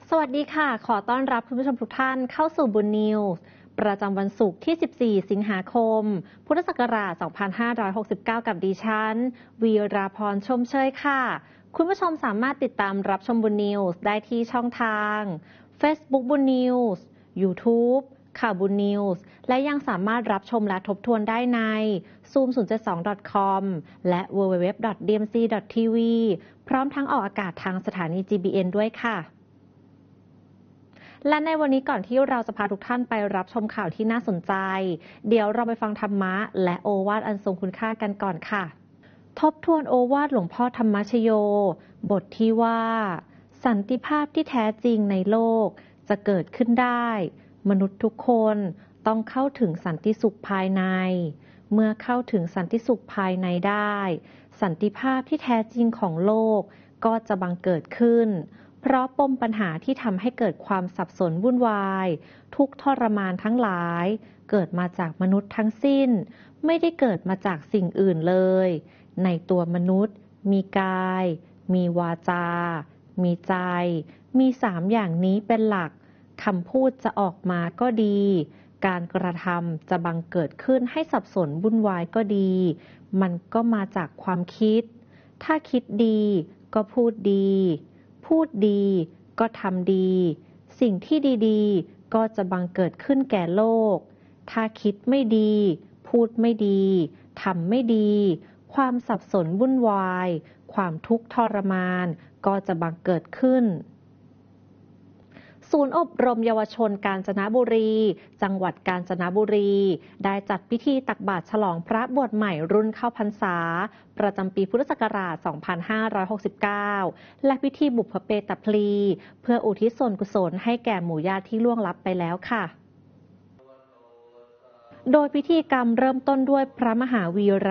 สวัสดีค่ะขอต้อนรับคุณผู้ชมทุกท่านเข้าสู่บุญนิวส์ประจำวันศุกร์ที่ 14 สิงหาคม พุทธศักราช 2569 กับดิฉันวีราพรชมเชยค่ะคุณผู้ชมสามารถติดตามรับชมบุญนิวส์ได้ที่ช่องทาง Facebook บุญนิวส์ YouTube ข่าวบุญนิวส์และยังสามารถรับชมและทบทวนได้ใน zoom072.com และ www.dmc.tv พร้อมทั้งออกอากาศทางสถานี GBN ด้วยค่ะและในวันนี้ก่อนที่เราจะพาทุกท่านไปรับชมข่าวที่น่าสนใจเดี๋ยวเราไปฟังธรรมะและโอวาทอันทรงคุณค่ากันก่อนค่ะทบทวนโอวาทหลวงพ่อธรรมชโยบทที่ว่าสันติภาพที่แท้จริงในโลกจะเกิดขึ้นได้มนุษย์ทุกคนต้องเข้าถึงสันติสุขภายในเมื่อเข้าถึงสันติสุขภายในได้สันติภาพที่แท้จริงของโลกก็จะบังเกิดขึ้นเพราะปมปัญหาที่ทำให้เกิดความสับสนวุ่นวายทุกข์ทรมานทั้งหลายเกิดมาจากมนุษย์ทั้งสิ้นไม่ได้เกิดมาจากสิ่งอื่นเลยในตัวมนุษย์มีกายมีวาจามีใจมี3อย่างนี้เป็นหลักคำพูดจะออกมาก็ดีการกระทำจะบังเกิดขึ้นให้สับสนวุ่นวายก็ดีมันก็มาจากความคิดถ้าคิดดีก็พูดดีพูดดีก็ทำดีสิ่งที่ดีๆก็จะบังเกิดขึ้นแก่โลกถ้าคิดไม่ดีพูดไม่ดีทำไม่ดีความสับสนวุ่นวายความทุกข์ทรมานก็จะบังเกิดขึ้นศูนย์อบรมเยาวชนกาญจนบุรีจังหวัดกาญจนบุรีได้จัดพิธีตักบาตรฉลองพระบวชใหม่รุ่นเข้าพรรษาประจำปีพุทธศักราช 2569 และพิธีบุพเพตพลีเพื่ออุทิศส่วนกุศลให้แก่หมู่ญาติที่ล่วงลับไปแล้วค่ะโดยพิธีกรรมเริ่มต้นด้วยพระมหาวีร